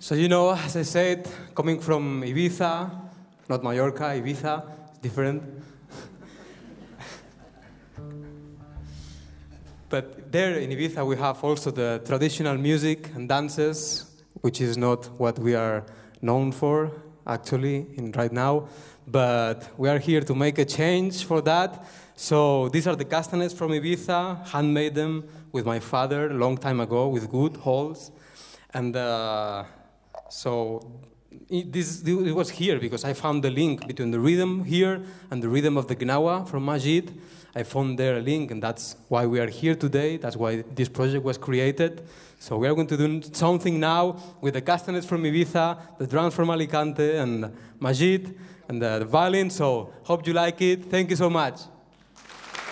So, you know, as I said, coming from Ibiza, not Mallorca, Ibiza, different. But there in Ibiza we have also the traditional music and dances, which is not what we are known for, actually, right now. But we are here to make a change for that. So these are the castanets from Ibiza, handmade them with my father a long time ago with good holes. And it was here because I found the link between the rhythm here and the rhythm of the Gnawa from Majid. I found there a link, and that's why we are here today. That's why this project was created. So we are going to do something now with the castanets from Ibiza, the drums from Alicante, and Majid, and the violin. So hope you like it. Thank you so much.